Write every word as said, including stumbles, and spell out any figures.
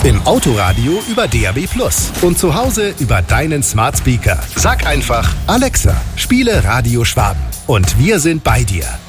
Im Autoradio über D A B Plus. Und zu Hause über deinen Smart Speaker. Sag einfach, Alexa, spiele Radio Schwaben. Und wir sind bei dir.